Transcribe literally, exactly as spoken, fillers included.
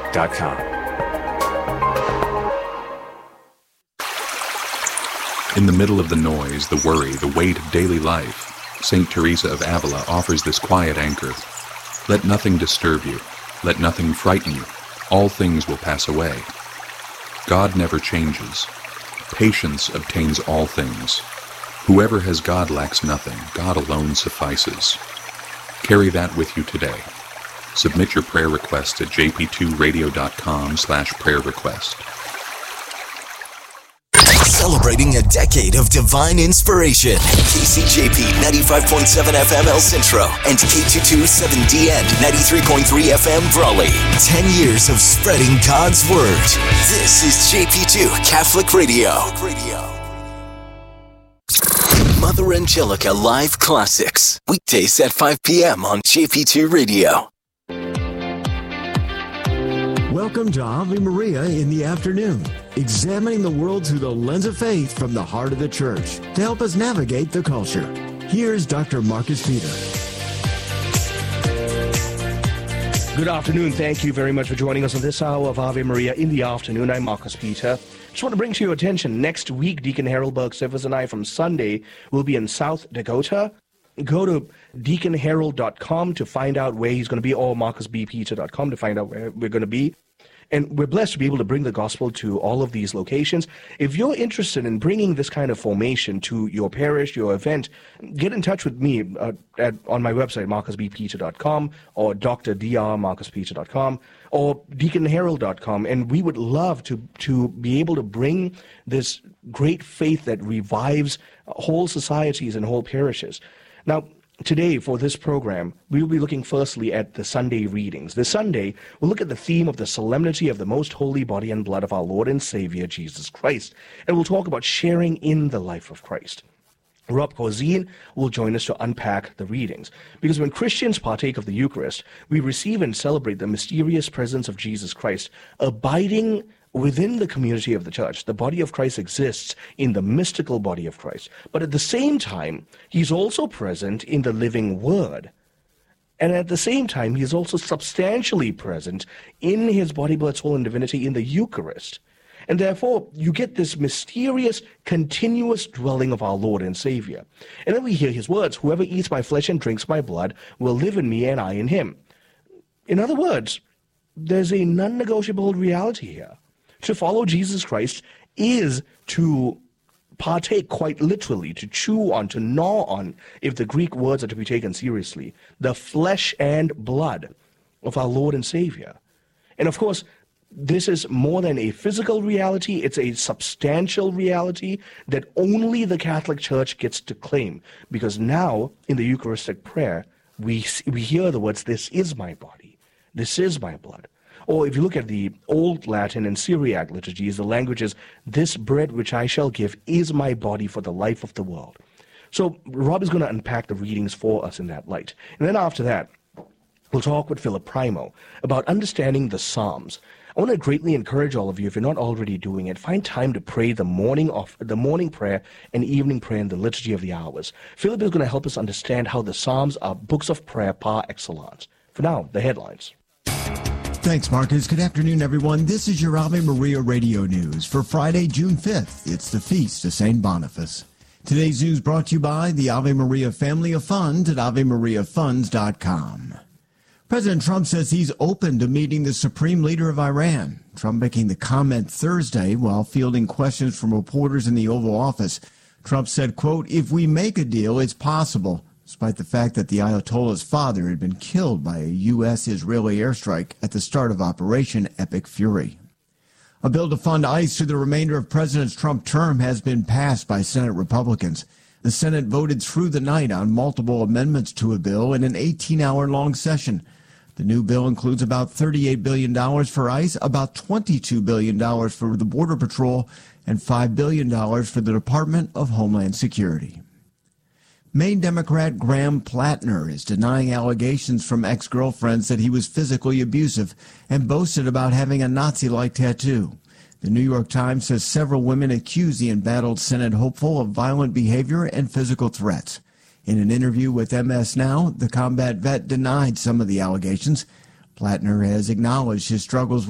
dot com. In the middle of the noise, the worry, the weight of daily life, Saint Teresa of Avila offers this quiet anchor. Let nothing disturb you. Let nothing frighten you. All things will pass away. God never changes. Patience obtains all things. Whoever has God lacks nothing. God alone suffices. Carry that with you today. Submit your prayer request at j p two radio dot com slash prayer request. Celebrating a decade of divine inspiration. K C J P ninety-five point seven F M El Centro and K two twenty-seven D N ninety-three point three F M Brawley. Ten years of spreading God's Word. This is J P two Catholic Radio. Mother Angelica Live Classics. Weekdays at five p.m. on J P two Radio. Welcome to Ave Maria in the afternoon, examining the world through the lens of faith from the heart of the Church to help us navigate the culture. Here's Doctor Marcus Peter. Good afternoon. Thank you very much for joining us on this hour of Ave Maria in the afternoon. I'm Marcus Peter. Just want to bring to your attention, next week, Deacon Harold Burke-Sivers and I from Sunday will be in South Dakota. Go to deacon harold dot com to find out where he's going to be, or marcus b peter dot com to find out where we're going to be. And we're blessed to be able to bring the gospel to all of these locations. If you're interested in bringing this kind of formation to your parish, your event, get in touch with me uh, at, on my website, marcus b peter dot com, or d r marcus peter dot com, or deacon harold dot com. And we would love to, to be able to bring this great faith that revives whole societies and whole parishes. Now, today, for this program, we will be looking firstly at the Sunday readings. This Sunday, we'll look at the theme of the solemnity of the most holy body and blood of our Lord and Savior, Jesus Christ. And we'll talk about sharing in the life of Christ. Rob Corzine will join us to unpack the readings. Because when Christians partake of the Eucharist, we receive and celebrate the mysterious presence of Jesus Christ, abiding within the community of the church. The body of Christ exists in the mystical body of Christ. But at the same time, he's also present in the living Word. And at the same time, he is also substantially present in his body, blood, soul, and divinity in the Eucharist. And therefore, you get this mysterious, continuous dwelling of our Lord and Savior. And then we hear his words, "Whoever eats my flesh and drinks my blood will live in me and I in him." In other words, there's a non-negotiable reality here. To follow Jesus Christ is to partake quite literally, to chew on, to gnaw on, if the Greek words are to be taken seriously, the flesh and blood of our Lord and Savior. And of course, this is more than a physical reality. It's a substantial reality that only the Catholic Church gets to claim. Because now, in the Eucharistic prayer, we, we hear the words, "This is my body. This is my blood." Or if you look at the Old Latin and Syriac liturgies, the language is, "This bread which I shall give is my body for the life of the world." So Rob is going to unpack the readings for us in that light. And then after that, we'll talk with Philip Primo about understanding the Psalms. I want to greatly encourage all of you, if you're not already doing it, find time to pray the morning of the morning prayer and evening prayer in the Liturgy of the Hours. Philip is going to help us understand how the Psalms are books of prayer par excellence. For now, the headlines. Thanks, Marcus. Good afternoon, everyone. This is your Ave Maria Radio News for Friday, June fifth. It's the Feast of Saint Boniface. Today's news brought to you by the Ave Maria Family of Funds at ave maria funds dot com. President Trump says he's open to meeting the supreme leader of Iran. Trump making the comment Thursday while fielding questions from reporters in the Oval Office. Trump said, quote, "If we make a deal, it's possible," despite the fact that the Ayatollah's father had been killed by a U S Israeli airstrike at the start of Operation Epic Fury. A bill to fund ICE through the remainder of President Trump's term has been passed by Senate Republicans. The Senate voted through the night on multiple amendments to a bill in an eighteen-hour-long session. The new bill includes about thirty-eight billion dollars for ICE, about twenty-two billion dollars for the Border Patrol, and five billion dollars for the Department of Homeland Security. Maine Democrat Graham Plattner is denying allegations from ex-girlfriends that he was physically abusive and boasted about having a Nazi-like tattoo. The New York Times says several women accuse the embattled Senate hopeful of violent behavior and physical threats. In an interview with M S Now, the combat vet denied some of the allegations. Plattner has acknowledged his struggles